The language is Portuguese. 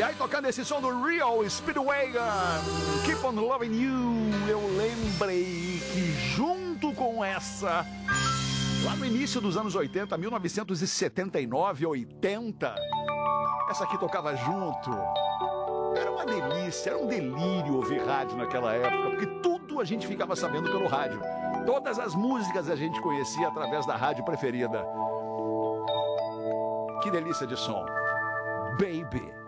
E aí, tocando esse som do Real Speedwagon, Keep on Loving You, eu lembrei que junto com essa, lá no início dos anos 80, 1979, 80, essa aqui tocava junto. Era uma delícia, era um delírio ouvir rádio naquela época, porque tudo a gente ficava sabendo pelo rádio. Todas as músicas a gente conhecia através da rádio preferida. Que delícia de som. Baby.